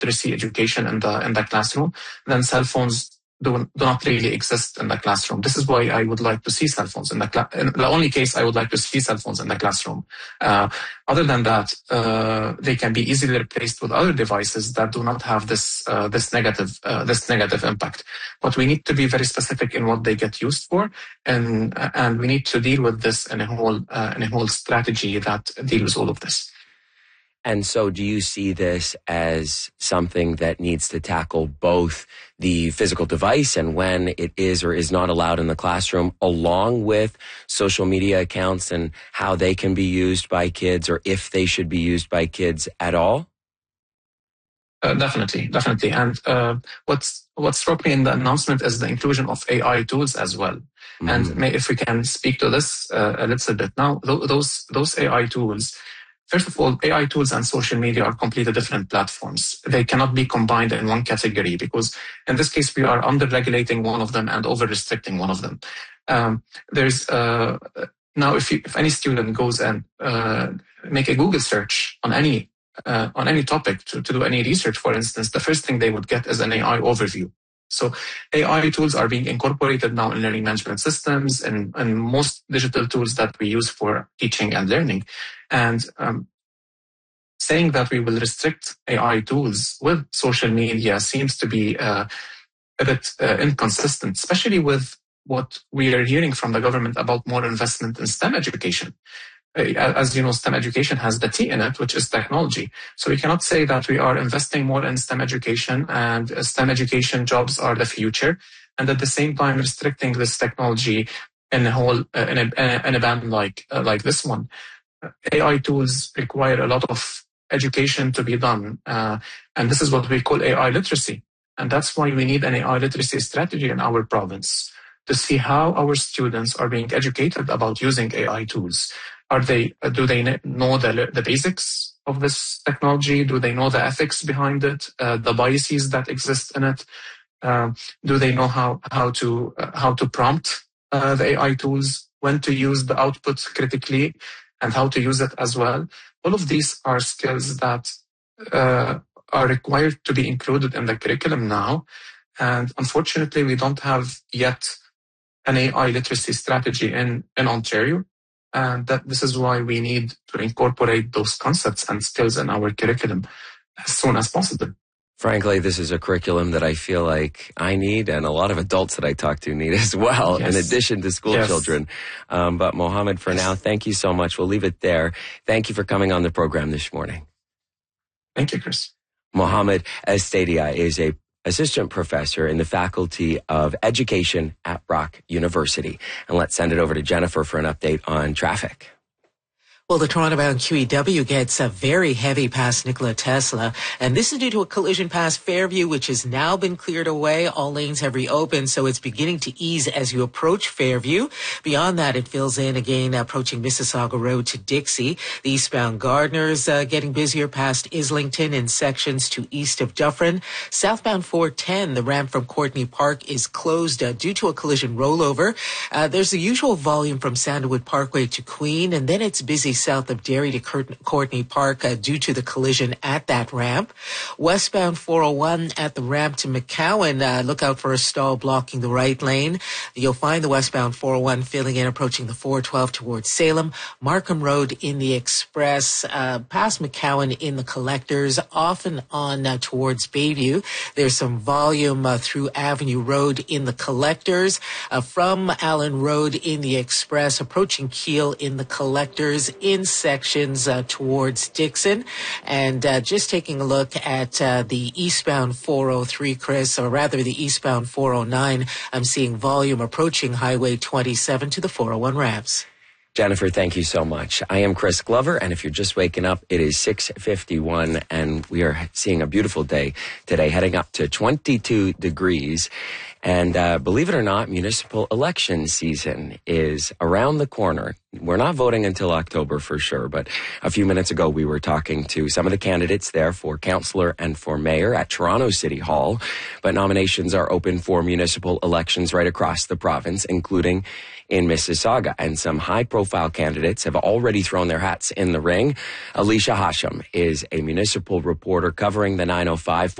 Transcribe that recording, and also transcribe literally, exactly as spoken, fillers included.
literacy education in the in the classroom, then cell phones do, do not really exist in the classroom. This is why I would like to see cell phones in the class. In the only case I would like to see cell phones in the classroom. Uh, other than that, uh, they can be easily replaced with other devices that do not have this uh, this negative uh, this negative impact. But we need to be very specific in what they get used for, and and we need to deal with this in a whole uh, in a whole strategy that deals with all of this. And so do you see this as something that needs to tackle both the physical device and when it is or is not allowed in the classroom, along with social media accounts and how they can be used by kids, or if they should be used by kids at all? Uh, definitely, definitely. And uh, what's what struck me in the announcement is the inclusion of A I tools as well. Mm-hmm. And may, if we can speak to this uh, a little bit now, th- those those A I tools. First of all, A I tools and social media are completely different platforms. They cannot be combined in one category because in this case, we are under-regulating one of them and over-restricting one of them. Um, there's uh, now, if, you, if any student goes and uh, make a Google search on any uh, on any topic to, to do any research, for instance, the first thing they would get is an A I overview. So A I tools are being incorporated now in learning management systems and, and most digital tools that we use for teaching and learning. And um, saying that we will restrict A I tools with social media seems to be uh, a bit uh, inconsistent, especially with what we are hearing from the government about more investment in STEM education. As you know, STEM education has the T in it, which is technology. So we cannot say that we are investing more in STEM education and STEM education jobs are the future, and at the same time restricting this technology in a whole uh, in a in a band like uh, like this one. A I tools require a lot of education to be done, uh, and this is what we call A I literacy, and that's why we need an A I literacy strategy in our province to see how our students are being educated about using A I tools. Are they, do they know the, the basics of this technology? Do they know the ethics behind it, uh, the biases that exist in it? Uh, do they know how, how to, uh, how to prompt uh, the A I tools, when to use the output critically, and how to use it as well? All of these are skills that uh, are required to be included in the curriculum now. And unfortunately, we don't have yet an A I literacy strategy in, in Ontario. And that this is why we need to incorporate those concepts and skills in our curriculum as soon as possible. Frankly, this is a curriculum that I feel like I need, and a lot of adults that I talk to need as well, yes. in addition to school yes. children. Um, but Mohammed, for yes. now, thank you so much. We'll leave it there. Thank you for coming on the program this morning. Thank you, Chris. Mohammed Estadia is a assistant professor in the Faculty of Education at Brock University. And let's send it over to Jennifer for an update on traffic. Well, the Toronto-bound Q E W gets a very heavy past Nikola Tesla, and this is due to a collision past Fairview, which has now been cleared away. All lanes have reopened, so it's beginning to ease as you approach Fairview. Beyond that, it fills in again approaching Mississauga Road to Dixie. The eastbound Gardner's uh, getting busier past Islington in sections to east of Dufferin. Southbound four ten, the ramp from Courtney Park is closed uh, due to a collision rollover. Uh, there's the usual volume from Sandalwood Parkway to Queen, and then it's busy south of Derry to Courtney Park uh, due to the collision at that ramp. Westbound four oh one at the ramp to McCowan, uh, look out for a stall blocking the right lane. You'll find the westbound four oh one filling in approaching the four twelve towards Salem. Markham Road in the Express, uh, past McCowan in the Collectors, off and on uh, towards Bayview. There's some volume uh, through Avenue Road in the Collectors. Uh, from Allen Road in the Express, approaching Keele in the Collectors, in sections uh, towards Dixon. And uh, just taking a look at uh, the eastbound four oh three, Chris, or rather the eastbound four oh nine, I'm seeing volume approaching Highway twenty-seven to the four oh one ramps. Jennifer, thank you so much. I am Chris Glover, and if you're just waking up, it is six fifty-one, and we are seeing a beautiful day today, heading up to twenty-two degrees. And uh, believe it or not, municipal election season is around the corner. We're not voting until October for sure, but a few minutes ago we were talking to some of the candidates there for councillor and for mayor at Toronto City Hall. But nominations are open for municipal elections right across the province, including in Mississauga. And some high-profile candidates have already thrown their hats in the ring. Alicia Hasham is a municipal reporter covering the nine oh five